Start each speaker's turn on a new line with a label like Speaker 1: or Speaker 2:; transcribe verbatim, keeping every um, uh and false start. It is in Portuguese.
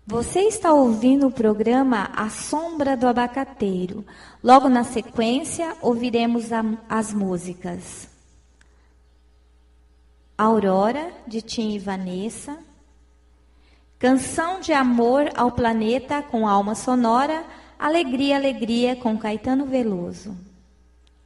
Speaker 1: Você está ouvindo o programa A Sombra do Abacateiro. Logo na sequência, ouviremos a, as músicas Aurora, de Tim e Vanessa, Canção de Amor ao Planeta, com Alma Sonora, Alegria, Alegria, com Caetano Veloso.